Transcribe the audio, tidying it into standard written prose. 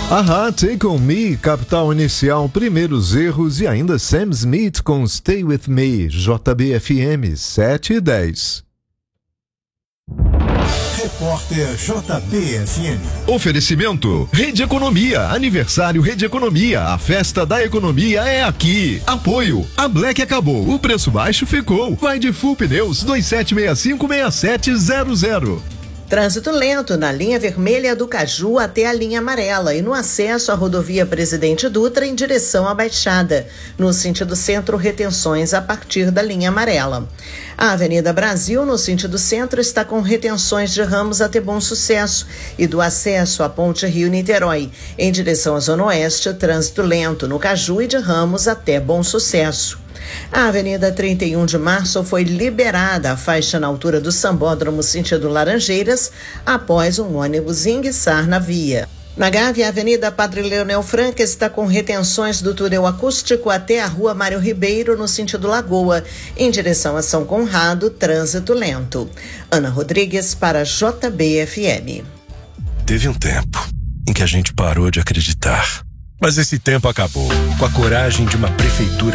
Ahá, Take On Me, Capital Inicial, Primeiros Erros e ainda Sam Smith com Stay With Me, JBFM 7:10. Repórter JBFM. Oferecimento Rede Economia, aniversário Rede Economia, a festa da economia é aqui. Apoio, a Black acabou, o preço baixo ficou. Vai de Full Pneus 27656700. Trânsito lento na linha vermelha do Caju até a linha amarela e no acesso à rodovia Presidente Dutra em direção à Baixada. No sentido centro, retenções a partir da linha amarela. A Avenida Brasil, no sentido centro, está com retenções de Ramos até Bom Sucesso e do acesso à Ponte Rio-Niterói. Em direção à Zona Oeste, trânsito lento no Caju e de Ramos até Bom Sucesso. A Avenida 31 de Março foi liberada a faixa na altura do Sambódromo sentido Laranjeiras após um ônibus enguiçar na via. Na Gávea, a Avenida Padre Leonel Franca está com retenções do túnel acústico até a Rua Mário Ribeiro no sentido Lagoa. Em direção a São Conrado, trânsito lento. Ana Rodrigues para JBFM. Teve um tempo em que a gente parou de acreditar. Mas esse tempo acabou. Com a coragem de uma prefeitura